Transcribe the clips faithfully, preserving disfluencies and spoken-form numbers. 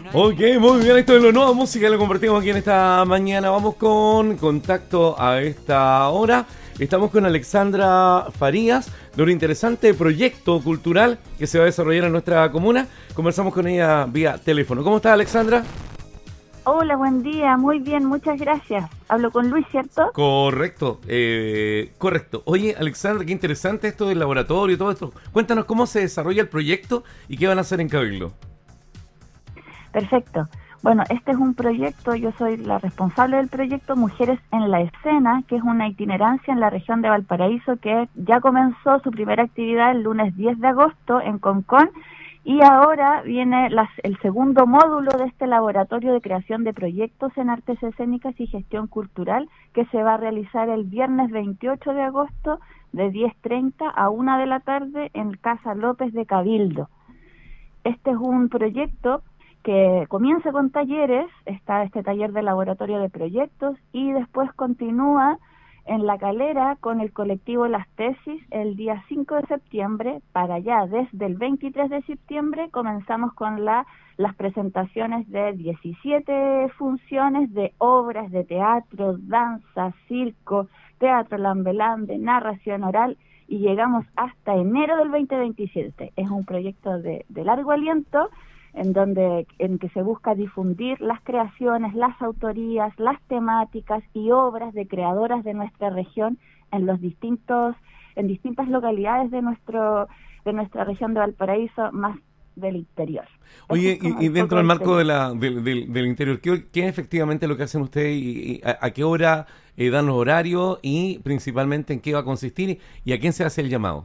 Ok, muy bien, esto es lo nueva música, lo compartimos aquí en esta mañana. Vamos con contacto a esta hora. Estamos con Alexandra Farías de un interesante proyecto cultural que se va a desarrollar en nuestra comuna. Conversamos con ella vía teléfono. ¿Cómo está, Alexandra? Hola, buen día, muy bien, muchas gracias. Hablo con Luis, ¿cierto? Correcto, eh, correcto. Oye, Alexandra, qué interesante esto del laboratorio y todo esto. Cuéntanos cómo se desarrolla el proyecto y qué van a hacer en Cabildo. Perfecto. Bueno, este es un proyecto, yo soy la responsable del proyecto Mujeres en la Escena, que es una itinerancia en la región de Valparaíso que ya comenzó su primera actividad el lunes diez de agosto en Concón y ahora viene las, el segundo módulo de este laboratorio de creación de proyectos en artes escénicas y gestión cultural que se va a realizar el viernes veintiocho de agosto de diez treinta a una de la tarde en Casa López de Cabildo. Este es un proyecto que comienza con talleres, está este taller de laboratorio de proyectos y después continúa en La Calera con el colectivo Las Tesis el día cinco de septiembre. Para allá, desde el veintitrés de septiembre, comenzamos con la, las presentaciones de diecisiete funciones de obras de teatro, danza, circo, teatro lambelambe, narración oral, y llegamos hasta enero del veinte veintisiete. Es un proyecto de, de largo aliento, en donde en que se busca difundir las creaciones, las autorías, las temáticas y obras de creadoras de nuestra región en los distintos en distintas localidades de nuestro de nuestra región de Valparaíso, más del interior. Oye, es y, y dentro del marco de la, del, del, del interior, ¿qué, ¿qué es efectivamente lo que hacen ustedes y, y a, a qué hora eh, dan los horarios y principalmente en qué va a consistir y a quién se hace el llamado?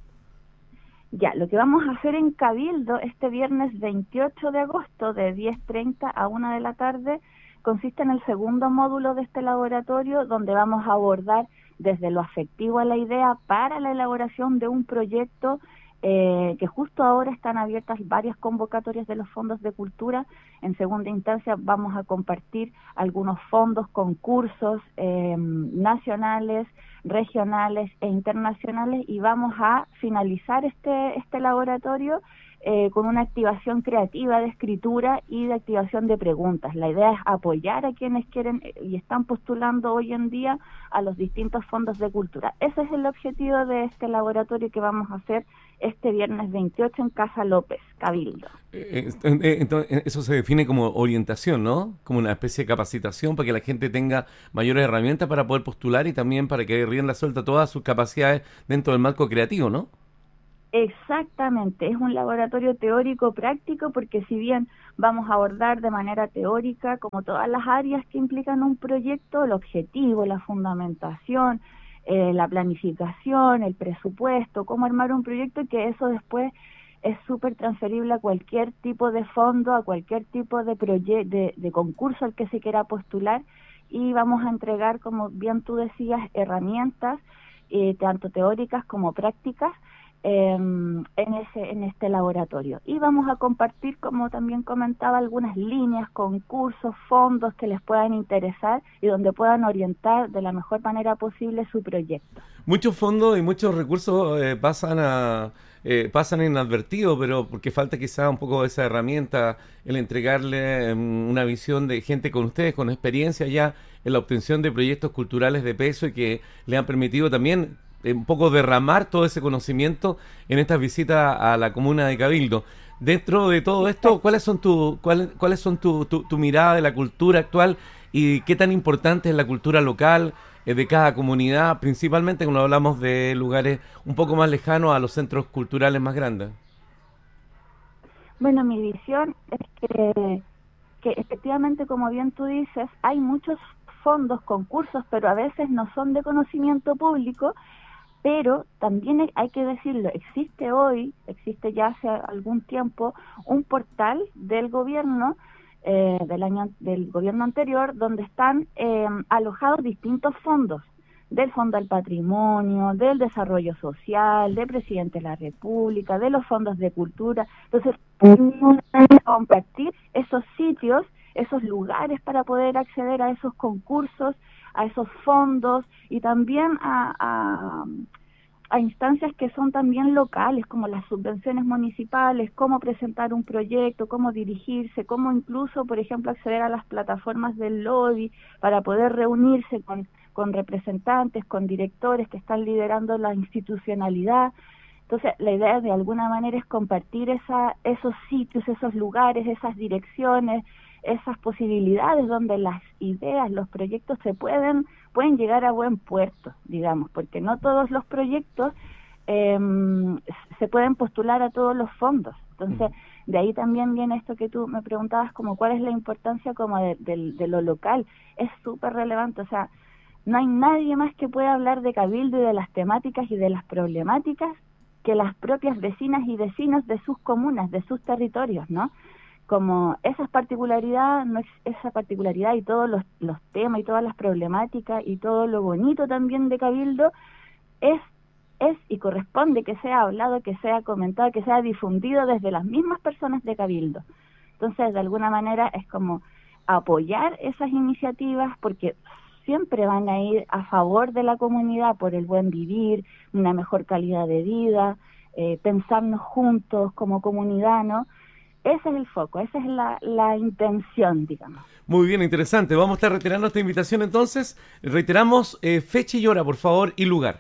Ya, lo que vamos a hacer en Cabildo este viernes veintiocho de agosto de diez treinta a una de la tarde consiste en el segundo módulo de este laboratorio, donde vamos a abordar desde lo afectivo a la idea para la elaboración de un proyecto eh, que justo ahora están abiertas varias convocatorias de los fondos de cultura. En segunda instancia vamos a compartir algunos fondos, concursos eh, nacionales, regionales e internacionales, y vamos a finalizar este, este laboratorio eh, con una activación creativa de escritura y de activación de preguntas. La idea es apoyar a quienes quieren y están postulando hoy en día a los distintos fondos de cultura. Ese es el objetivo de este laboratorio que vamos a hacer este viernes veintiocho en Casa López, Cabildo. Eh, eh, entonces, eso se define como orientación, ¿no? Como una especie de capacitación para que la gente tenga mayores herramientas para poder postular y también para que rienda suelta todas sus capacidades dentro del marco creativo, ¿no? Exactamente, es un laboratorio teórico práctico, porque si bien vamos a abordar de manera teórica como todas las áreas que implican un proyecto, el objetivo, la fundamentación, eh, la planificación, el presupuesto, cómo armar un proyecto, y que eso después es súper transferible a cualquier tipo de fondo, a cualquier tipo de, proye- de, de concurso al que se quiera postular, y vamos a entregar, como bien tú decías, herramientas, eh, tanto teóricas como prácticas, eh, en ese en este laboratorio. Y vamos a compartir, como también comentaba, algunas líneas, concursos, fondos que les puedan interesar y donde puedan orientar de la mejor manera posible su proyecto. Muchos fondos y muchos recursos eh, pasan a eh, pasan inadvertidos, pero porque falta quizá un poco de esa herramienta, el entregarle um, una visión de gente con ustedes, con experiencia ya en la obtención de proyectos culturales de peso y que le han permitido también eh, un poco derramar todo ese conocimiento en estas visitas a la comuna de Cabildo. Dentro de todo esto, ¿cuáles son tu, cuál, cuáles son tu, tu, tu mirada de la cultura actual y qué tan importante es la cultura local eh, de cada comunidad, principalmente cuando hablamos de lugares un poco más lejanos a los centros culturales más grandes? Bueno, mi visión es que, que efectivamente, como bien tú dices, hay muchos fondos, concursos, pero a veces no son de conocimiento público. Pero también hay que decirlo, existe hoy, existe ya hace algún tiempo, un portal del gobierno, eh, del año del gobierno anterior, donde están eh, alojados distintos fondos, del Fondo al Patrimonio, del Desarrollo Social, del Presidente de la República, de los fondos de cultura. Entonces, compartir esos sitios, esos lugares para poder acceder a esos concursos, a esos fondos, y también a, a, a instancias que son también locales, como las subvenciones municipales, cómo presentar un proyecto, cómo dirigirse, cómo incluso, por ejemplo, acceder a las plataformas del lobby para poder reunirse con, con representantes, con directores que están liderando la institucionalidad. Entonces, la idea de alguna manera es compartir esa, esos sitios, esos lugares, esas direcciones, esas posibilidades donde las ideas, los proyectos se pueden pueden llegar a buen puerto, digamos, porque no todos los proyectos eh, se pueden postular a todos los fondos. Entonces, de ahí también viene esto que tú me preguntabas, como cuál es la importancia como de, de, de lo local. Es súper relevante, o sea, no hay nadie más que pueda hablar de Cabildo y de las temáticas y de las problemáticas que las propias vecinas y vecinos de sus comunas, de sus territorios, ¿no? Como esa particularidad, no es esa particularidad y todos los, los temas y todas las problemáticas y todo lo bonito también de Cabildo es, es y corresponde que sea hablado, que sea comentado, que sea difundido desde las mismas personas de Cabildo. Entonces, de alguna manera es como apoyar esas iniciativas porque siempre van a ir a favor de la comunidad por el buen vivir, una mejor calidad de vida, eh, pensarnos juntos como comunidad, ¿no? Ese es el foco, esa es la, la intención, digamos. Muy bien, interesante. Vamos a estar reiterando esta invitación entonces. Reiteramos eh, fecha y hora, por favor, y lugar.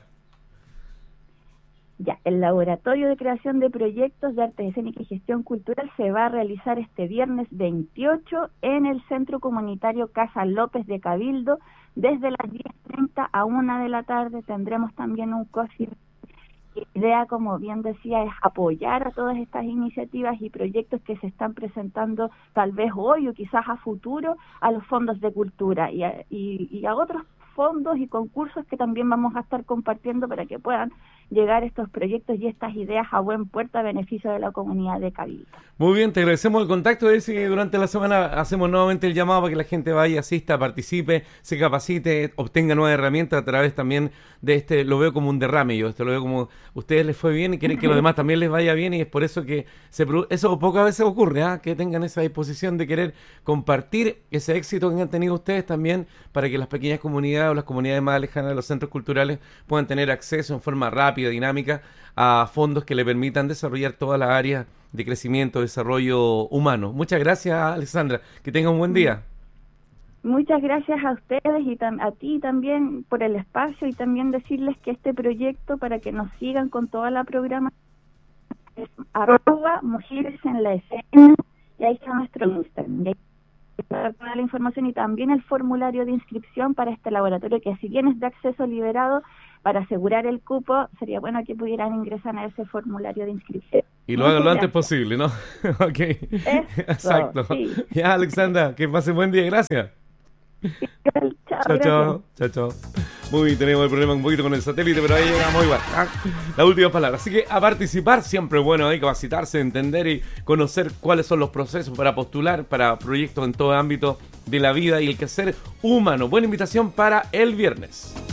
Ya, el Laboratorio de Creación de Proyectos de Arte Escénica y Gestión Cultural se va a realizar este viernes veintiocho en el Centro Comunitario Casa López de Cabildo, desde las diez treinta a una de la tarde. Tendremos también un coffee. La idea, como bien decía, es apoyar a todas estas iniciativas y proyectos que se están presentando tal vez hoy o quizás a futuro a los fondos de cultura y a, y, y a otros fondos y concursos que también vamos a estar compartiendo para que puedan llegar estos proyectos y estas ideas a buen puerto a beneficio de la comunidad de Cabildo. Muy bien, te agradecemos el contacto. Es que durante la semana hacemos nuevamente el llamado para que la gente vaya, asista, participe, se capacite, obtenga nuevas herramientas a través también de este, lo veo como un derrame yo, esto lo veo como a ustedes les fue bien y quieren que a los demás también les vaya bien y es por eso que se eso pocas veces ocurre, ¿eh? Que tengan esa disposición de querer compartir ese éxito que han tenido ustedes también para que las pequeñas comunidades o las comunidades más lejanas de los centros culturales puedan tener acceso en forma rápida, dinámica, a fondos que le permitan desarrollar todas las áreas de crecimiento, desarrollo humano. Muchas gracias, Alexandra. Que tenga un buen día. Muchas gracias a ustedes y a ti también por el espacio y también decirles que este proyecto, para que nos sigan con toda la programación, es arroba mujeres en la escena y ahí está nuestro Instagram. Y ahí está toda la información y también el formulario de inscripción para este laboratorio que, si bien es de acceso liberado, para asegurar el cupo, sería bueno que pudieran ingresar a ese formulario de inscripción. Y lo hagan lo antes posible, ¿no? Ok. Eso, exacto. Sí. Ya, Alexandra, que pase buen día. Gracias. Chao, chao, chao, chao, chao. Muy bien, tenemos el problema un poquito con el satélite, pero ahí llegamos igual. ¿Ah? La última palabra. Así que a participar, siempre es bueno ahí capacitarse, entender y conocer cuáles son los procesos para postular para proyectos en todo ámbito de la vida y el quehacer humano. Buena invitación para el viernes.